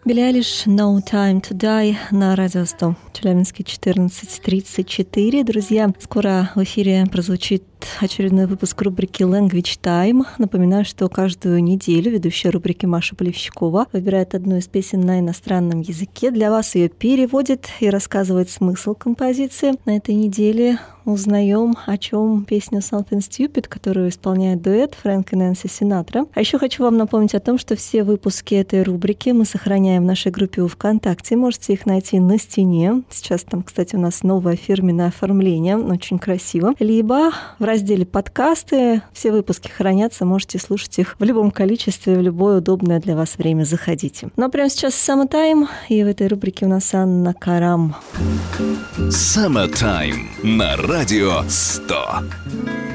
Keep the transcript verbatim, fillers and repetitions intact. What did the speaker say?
Билли Айлиш, No Time to Die на Радио сто. Челябинский четырнадцать тридцать четыре. Друзья, скоро в эфире прозвучит очередной выпуск рубрики Language Time. Напоминаю, что каждую неделю ведущая рубрики Маша Полевщикова выбирает одну из песен на иностранном языке. Для вас ее переводит и рассказывает смысл композиции. На этой неделе узнаем, о чем песню Something Stupid, которую исполняет дуэт Фрэнк и Нэнси Синатра. А еще хочу вам напомнить о том, что все выпуски этой рубрики мы сохраняем в нашей группе ВКонтакте. Можете их найти на стене. Сейчас там, кстати, у нас новое фирменное оформление, очень красиво. Либо в разделе «Подкасты». Все выпуски хранятся, можете слушать их в любом количестве, в любое удобное для вас время. Заходите. Ну а прямо сейчас Summertime, и в этой рубрике у нас Анна Карам. Summertime на Радио сто.